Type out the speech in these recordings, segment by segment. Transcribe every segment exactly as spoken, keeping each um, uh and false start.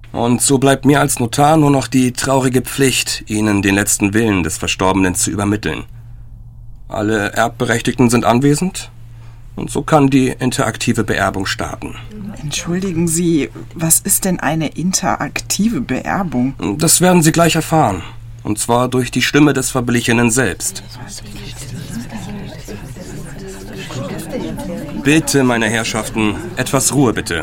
Und so bleibt mir als Notar nur noch die traurige Pflicht, Ihnen den letzten Willen des Verstorbenen zu übermitteln. Alle Erbberechtigten sind anwesend und so kann die interaktive Beerbung starten. Entschuldigen Sie, was ist denn eine interaktive Beerbung? Das werden Sie gleich erfahren. Und zwar durch die Stimme des Verblichenen selbst. Bitte, meine Herrschaften, etwas Ruhe bitte.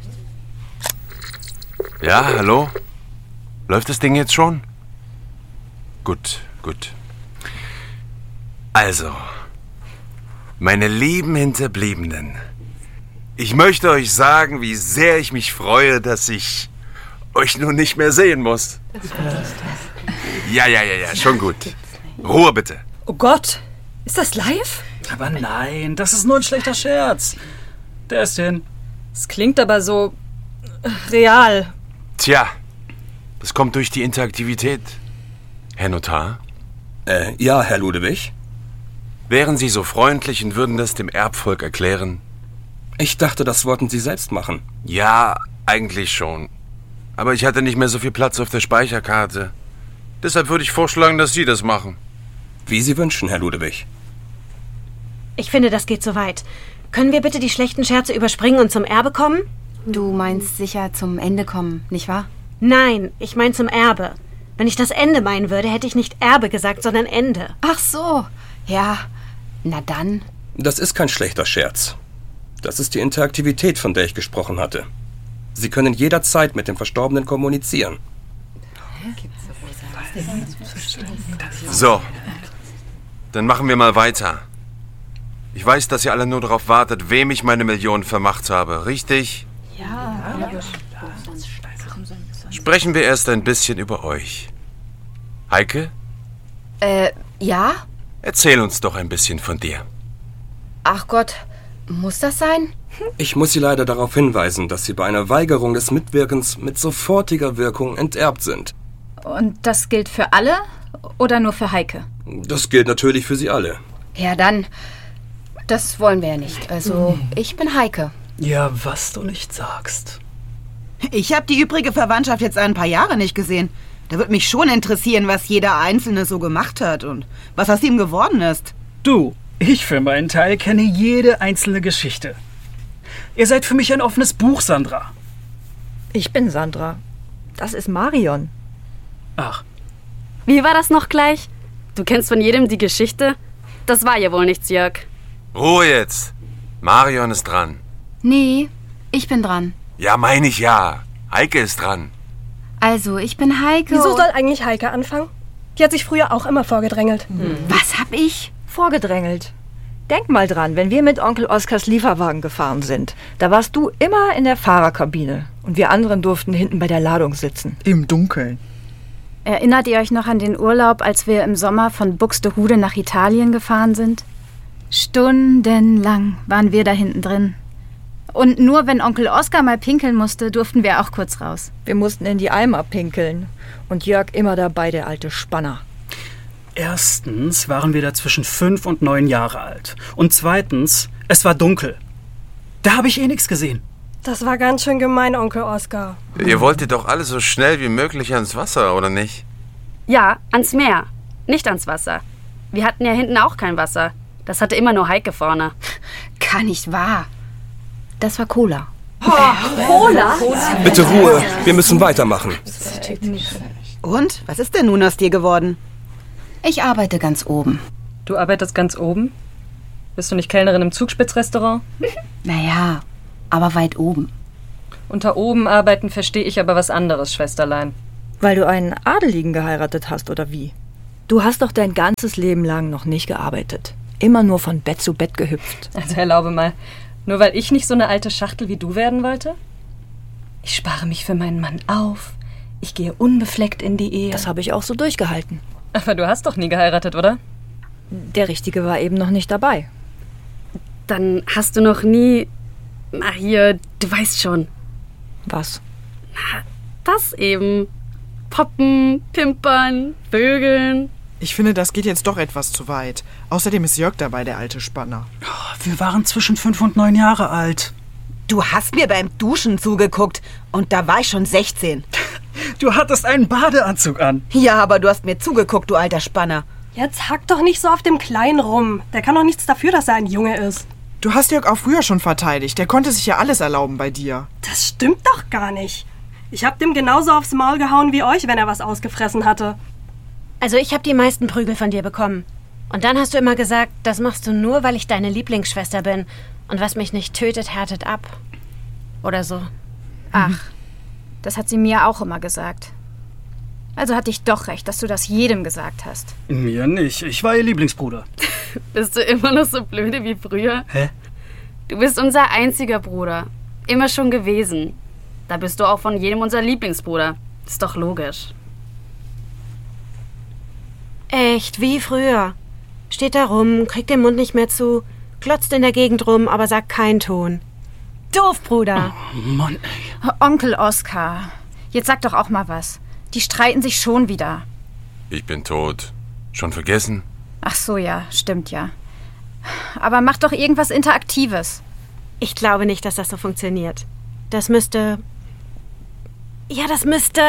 Ja, hallo? Läuft das Ding jetzt schon? Gut, gut. Also, meine lieben Hinterbliebenen, ich möchte euch sagen, wie sehr ich mich freue, dass ich euch nun nicht mehr sehen muss. Ja, ja, ja, ja, schon gut. Ruhe bitte. Oh Gott, ist das live? Aber nein, das ist nur ein schlechter Scherz. Der ist hin. Es klingt aber so real. Tja, das kommt durch die Interaktivität. Herr Notar? Äh, ja, Herr Ludewig? Wären Sie so freundlich und würden das dem Erbvolk erklären? Ich dachte, das wollten Sie selbst machen. Ja, eigentlich schon. Aber ich hatte nicht mehr so viel Platz auf der Speicherkarte. Deshalb würde ich vorschlagen, dass Sie das machen. Wie Sie wünschen, Herr Ludewig. Ich finde, das geht zu weit. Können wir bitte die schlechten Scherze überspringen und zum Erbe kommen? Du meinst sicher zum Ende kommen, nicht wahr? Nein, ich meine zum Erbe. Wenn ich das Ende meinen würde, hätte ich nicht Erbe gesagt, sondern Ende. Ach so, ja, na dann. Das ist kein schlechter Scherz. Das ist die Interaktivität, von der ich gesprochen hatte. Sie können jederzeit mit dem Verstorbenen kommunizieren. So, dann machen wir mal weiter. Ich weiß, dass ihr alle nur darauf wartet, wem ich meine Millionen vermacht habe, richtig? Ja. Sprechen wir erst ein bisschen über euch. Heike? Äh, ja? Erzähl uns doch ein bisschen von dir. Ach Gott, muss das sein? Ich muss Sie leider darauf hinweisen, dass Sie bei einer Weigerung des Mitwirkens mit sofortiger Wirkung enterbt sind. Und das gilt für alle oder nur für Heike? Das gilt natürlich für Sie alle. Ja, dann. Das wollen wir ja nicht. Also, ich bin Heike. Ja, was du nicht sagst. Ich habe die übrige Verwandtschaft jetzt ein paar Jahre nicht gesehen. Da würde mich schon interessieren, was jeder Einzelne so gemacht hat und was aus ihm geworden ist. Du, ich für meinen Teil kenne jede einzelne Geschichte. Ihr seid für mich ein offenes Buch, Sandra. Ich bin Sandra. Das ist Marion. Ach. Wie war das noch gleich? Du kennst von jedem die Geschichte? Das war ja wohl nichts, Jörg. Ruhe jetzt. Marion ist dran. Nee, ich bin dran. Ja, meine ich ja. Heike ist dran. Also, ich bin Heike. Wieso soll eigentlich Heike anfangen? Die hat sich früher auch immer vorgedrängelt. Hm. Was hab ich? Vorgedrängelt. Denk mal dran, wenn wir mit Onkel Oskars Lieferwagen gefahren sind, da warst du immer in der Fahrerkabine und wir anderen durften hinten bei der Ladung sitzen. Im Dunkeln. Erinnert ihr euch noch an den Urlaub, als wir im Sommer von Buxtehude nach Italien gefahren sind? Stundenlang waren wir da hinten drin. Und nur wenn Onkel Oskar mal pinkeln musste, durften wir auch kurz raus. Wir mussten in die Eimer pinkeln. Und Jörg immer dabei, der alte Spanner. Erstens waren wir da zwischen fünf und neun Jahre alt. Und zweitens, es war dunkel. Da habe ich eh nichts gesehen. Das war ganz schön gemein, Onkel Oskar. Ihr wolltet doch alle so schnell wie möglich ans Wasser, oder nicht? Ja, ans Meer. Nicht ans Wasser. Wir hatten ja hinten auch kein Wasser. Das hatte immer nur Heike vorne. Gar nicht wahr. Das war Cola. Oh, Cola? Bitte Ruhe, wir müssen weitermachen. Und? Was ist denn nun aus dir geworden? Ich arbeite ganz oben. Du arbeitest ganz oben? Bist du nicht Kellnerin im Zugspitzrestaurant? Naja, aber weit oben. Unter oben arbeiten verstehe ich aber was anderes, Schwesterlein. Weil du einen Adeligen geheiratet hast, oder wie? Du hast doch dein ganzes Leben lang noch nicht gearbeitet. Immer nur von Bett zu Bett gehüpft. Also erlaube mal, nur weil ich nicht so eine alte Schachtel wie du werden wollte? Ich spare mich für meinen Mann auf. Ich gehe unbefleckt in die Ehe. Das habe ich auch so durchgehalten. Aber du hast doch nie geheiratet, oder? Der Richtige war eben noch nicht dabei. Dann hast du noch nie... Na hier, du weißt schon. Was? Na, das eben. Poppen, pimpern, vögeln. Ich finde, das geht jetzt doch etwas zu weit. Außerdem ist Jörg dabei, der alte Spanner. Wir waren zwischen fünf und neun Jahre alt. Du hast mir beim Duschen zugeguckt und da war ich schon sechzehn. Du hattest einen Badeanzug an. Ja, aber du hast mir zugeguckt, du alter Spanner. Jetzt hack doch nicht so auf dem Kleinen rum. Der kann doch nichts dafür, dass er ein Junge ist. Du hast Jörg auch früher schon verteidigt. Der konnte sich ja alles erlauben bei dir. Das stimmt doch gar nicht. Ich hab dem genauso aufs Maul gehauen wie euch, wenn er was ausgefressen hatte. Also ich hab die meisten Prügel von dir bekommen. Und dann hast du immer gesagt, das machst du nur, weil ich deine Lieblingsschwester bin. Und was mich nicht tötet, härtet ab. Oder so. Ach, das hat sie mir auch immer gesagt. Also hatte ich doch recht, dass du das jedem gesagt hast. Mir nicht. Ich war ihr Lieblingsbruder. Bist du immer noch so blöde wie früher? Hä? Du bist unser einziger Bruder. Immer schon gewesen. Da bist du auch von jedem unser Lieblingsbruder. Ist doch logisch. Echt, wie früher. Steht da rum, kriegt den Mund nicht mehr zu, glotzt in der Gegend rum, aber sagt keinen Ton. Doof, Bruder. Oh, Mann, ey. Onkel Oskar, jetzt sag doch auch mal was. Die streiten sich schon wieder. Ich bin tot. Schon vergessen? Ach so, ja, stimmt ja. Aber mach doch irgendwas Interaktives. Ich glaube nicht, dass das so funktioniert. Das müsste... Ja, das müsste...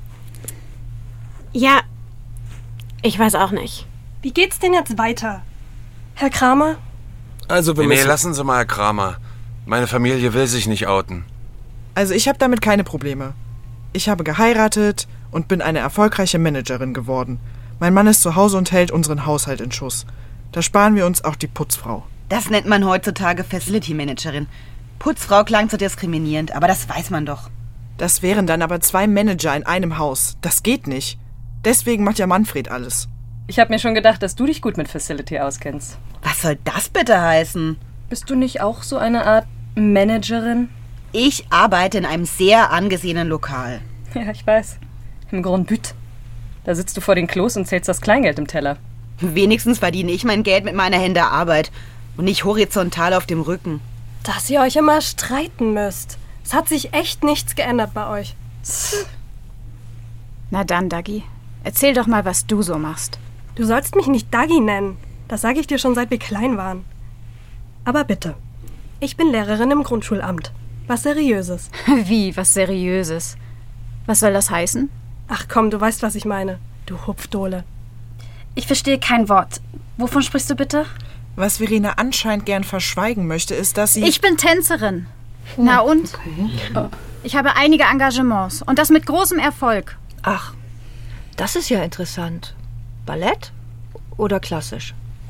Ja, ich weiß auch nicht. Wie geht's denn jetzt weiter? Herr Kramer? Also, wir Nee, nee, müssen... lassen Sie mal, Herr Kramer. Meine Familie will sich nicht outen. Also ich habe damit keine Probleme. Ich habe geheiratet und bin eine erfolgreiche Managerin geworden. Mein Mann ist zu Hause und hält unseren Haushalt in Schuss. Da sparen wir uns auch die Putzfrau. Das nennt man heutzutage Facility Managerin. Putzfrau klang zu diskriminierend, aber das weiß man doch. Das wären dann aber zwei Manager in einem Haus. Das geht nicht. Deswegen macht ja Manfred alles. Ich habe mir schon gedacht, dass du dich gut mit Facility auskennst. Was soll das bitte heißen? Bist du nicht auch so eine Art Managerin? Ich arbeite in einem sehr angesehenen Lokal. Ja, ich weiß. Im Grand But. Da sitzt du vor den Klos und zählst das Kleingeld im Teller. Wenigstens verdiene ich mein Geld mit meiner Hände Arbeit und nicht horizontal auf dem Rücken. Dass ihr euch immer streiten müsst. Es hat sich echt nichts geändert bei euch. Na dann, Dagi, erzähl doch mal, was du so machst. Du sollst mich nicht Dagi nennen. Das sage ich dir schon, seit wir klein waren. Aber bitte, ich bin Lehrerin im Grundschulamt. Was Seriöses. Wie, was Seriöses? Was soll das heißen? Ach komm, du weißt, was ich meine. Du Hupfdohle. Ich verstehe kein Wort. Wovon sprichst du bitte? Was Verena anscheinend gern verschweigen möchte, ist, dass sie... Ich bin Tänzerin. Na und? Okay. Ich habe einige Engagements und das mit großem Erfolg. Ach, das ist ja interessant. Ballett oder klassisch?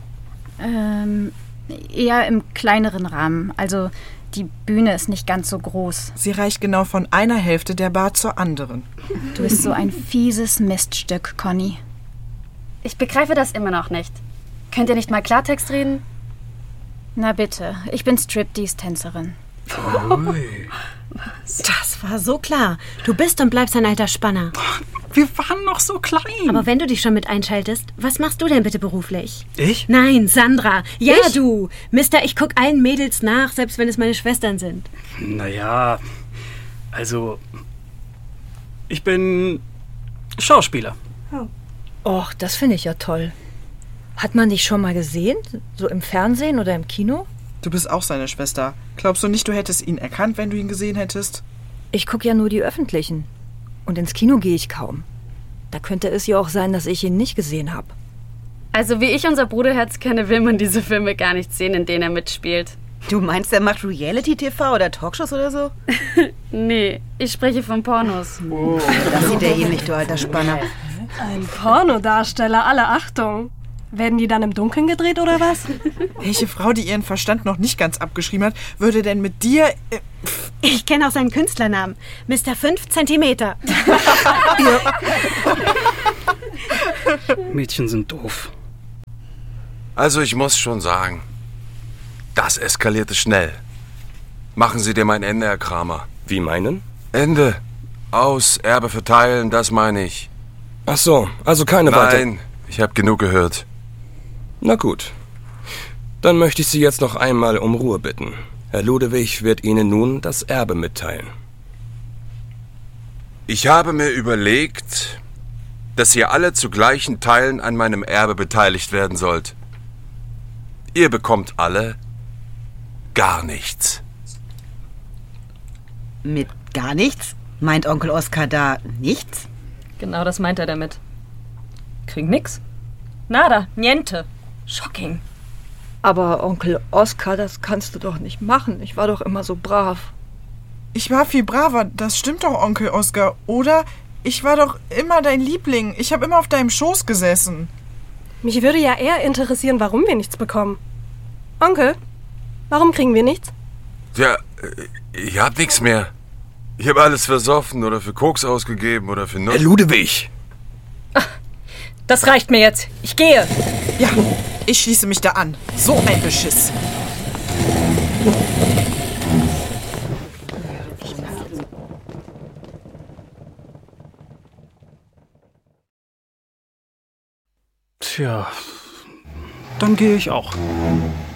Ähm, eher im kleineren Rahmen. Also die Bühne ist nicht ganz so groß. Sie reicht genau von einer Hälfte der Bar zur anderen. Du bist so ein fieses Miststück, Conny. Ich begreife das immer noch nicht. Könnt ihr nicht mal Klartext reden? Na bitte, ich bin Striptease-Tänzerin. Ui. Das war so klar. Du bist und bleibst ein alter Spanner. Wir waren noch so klein. Aber wenn du dich schon mit einschaltest, was machst du denn bitte beruflich? Ich? Nein, Sandra. Ja, Ich? du. Mister, ich guck allen Mädels nach, selbst wenn es meine Schwestern sind. Naja, also... Ich bin Schauspieler. Oh. Och, das finde ich ja toll. Hat man dich schon mal gesehen? So im Fernsehen oder im Kino? Du bist auch seine Schwester. Glaubst du nicht, du hättest ihn erkannt, wenn du ihn gesehen hättest? Ich gucke ja nur die öffentlichen. Und ins Kino gehe ich kaum. Da könnte es ja auch sein, dass ich ihn nicht gesehen habe. Also wie ich unser Bruderherz kenne, will man diese Filme gar nicht sehen, in denen er mitspielt. Du meinst, er macht Reality-T V oder Talkshows oder so? Nee, ich spreche von Pornos. Oh, das sieht er ähnlich, du alter Spanner. Ein Pornodarsteller, alle Achtung. Werden die dann im Dunkeln gedreht oder was? Welche Frau, die ihren Verstand noch nicht ganz abgeschrieben hat, würde denn mit dir... Äh, ich kenne auch seinen Künstlernamen. Mister fünf Zentimeter. Mädchen sind doof. Also ich muss schon sagen, das eskalierte schnell. Machen Sie dem ein Ende, Herr Kramer. Wie meinen? Ende. Aus, Erbe verteilen, das meine ich. Ach so, also keine weiter... Nein, ich habe genug gehört. Na gut. Dann möchte ich Sie jetzt noch einmal um Ruhe bitten. Herr Ludewig wird Ihnen nun das Erbe mitteilen. Ich habe mir überlegt, dass ihr alle zu gleichen Teilen an meinem Erbe beteiligt werden sollt. Ihr bekommt alle gar nichts. Mit gar nichts? Meint Onkel Oskar da nichts? Genau das meint er damit. Krieg nix. Nada, niente. Shocking. Aber Onkel Oskar, das kannst du doch nicht machen. Ich war doch immer so brav. Ich war viel braver, das stimmt doch, Onkel Oskar, oder? Ich war doch immer dein Liebling. Ich habe immer auf deinem Schoß gesessen. Mich würde ja eher interessieren, warum wir nichts bekommen. Onkel, warum kriegen wir nichts? Ja, ich hab nichts mehr. Ich habe alles versoffen oder für Koks ausgegeben oder für Nuss. Herr Ludewig! Das reicht mir jetzt. Ich gehe. Ja, ich schließe mich da an. So ein Beschiss. Tja, dann gehe ich auch.